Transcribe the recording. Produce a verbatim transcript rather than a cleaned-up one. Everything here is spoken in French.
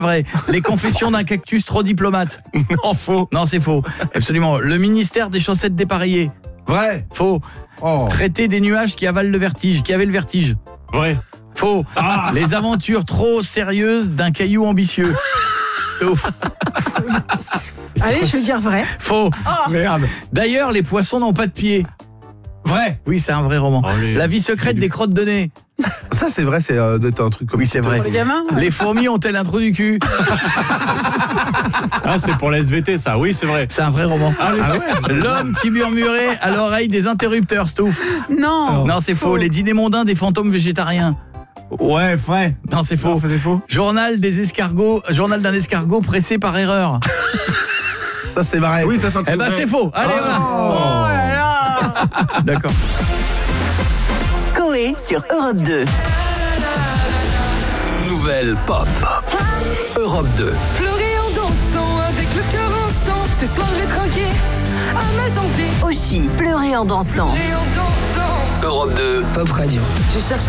Vrai. Les confessions d'un cactus trop diplomate. Non, faux. Non, c'est faux. Absolument. Le ministère des chaussettes dépareillées. Vrai. Faux. Oh. Traiter des nuages qui avalent le vertige, qui avaient le vertige. Vrai. Faux. Ah. Les aventures trop sérieuses d'un caillou ambitieux. C'est ouf. Allez, je vais dire vrai. Faux. Merde. D'ailleurs, les poissons n'ont pas de pieds. Vrai. Oui, c'est un vrai roman. Allez. La vie secrète des crottes de nez. Ça, c'est vrai, c'est euh, d'être un truc comme Oui, c'est vrai. Pour les gamins. Les fourmis ont-elles un trou du cul? Ah, c'est pour la S V T, ça. Oui, c'est vrai. C'est un vrai roman. Ah ouais. L'homme qui murmurait à l'oreille des interrupteurs, c'est ouf. Non. Non, c'est faux. Les dîners mondains des fantômes végétariens. Ouais, vrai. Non, c'est faux. C'est faux. Journal des escargots, journal d'un escargot pressé par erreur. Ça, c'est vrai. Oui, ça sent. Eh ben, c'est faux. Allez, Oh. Oh là là. va. D'accord. Coé sur Europe deux. Nouvelle pop. Europe deux. Pleurer en dansant, avec le cœur en sang. Ce soir, je vais trinquer à ma santé. Oshi, pleurer en dansant. Et en dansant. Europe deux. Pop Radio. Je cherche